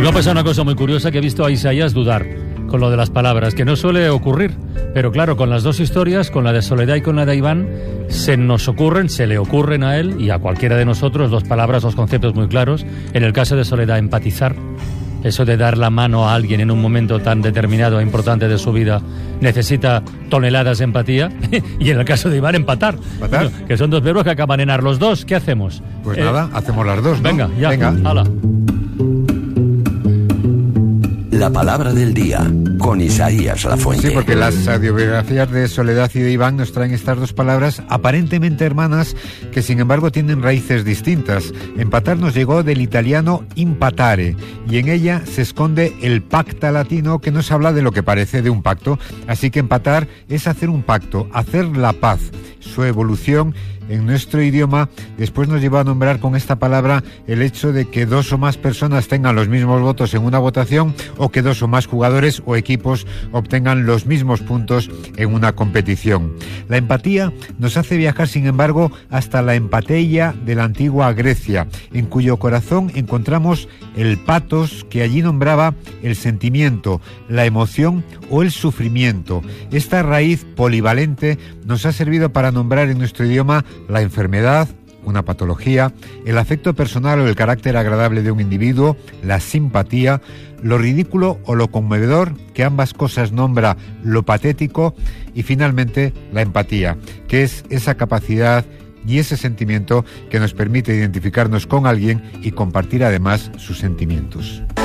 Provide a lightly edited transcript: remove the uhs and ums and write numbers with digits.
me ha pasado una cosa muy curiosa, que he visto a Isaías dudar con lo de las palabras, que no suele ocurrir, pero claro, con las dos historias, con la de Soledad y con la de Iván, se le ocurren a él y a cualquiera de nosotros dos palabras, dos conceptos muy claros. En el caso de Soledad, empatizar, eso de dar la mano a alguien en un momento tan determinado e importante de su vida necesita toneladas de empatía. Y en el caso de Iván, empatar. Bueno, que son dos verbos que acaban en ar los dos. ¿Qué hacemos? Pues nada, hacemos las dos, ¿no? Venga, ya. Venga. Hala. La palabra del día, con Isaías Lafuente. Sí, porque las autobiografías de Soledad y de Iván nos traen estas dos palabras aparentemente hermanas que sin embargo tienen raíces distintas. Empatar nos llegó del italiano impatare y en ella se esconde el pacta latino, que nos habla de lo que parece de un pacto. Así que empatar es hacer un pacto, hacer la paz. Su evolución en nuestro idioma después nos lleva a nombrar con esta palabra el hecho de que dos o más personas tengan los mismos votos en una votación, o que dos o más jugadores o equipos obtengan los mismos puntos en una competición. La empatía nos hace viajar, sin embargo, hasta la empateia de la antigua Grecia, en cuyo corazón encontramos el pathos, que allí nombraba el sentimiento, la emoción o el sufrimiento. Esta raíz polivalente nos ha servido para nombrar en nuestro idioma la enfermedad, una patología, el afecto personal o el carácter agradable de un individuo, la simpatía, lo ridículo o lo conmovedor, que ambas cosas nombra lo patético, y finalmente la empatía, que es esa capacidad y ese sentimiento que nos permite identificarnos con alguien y compartir además sus sentimientos.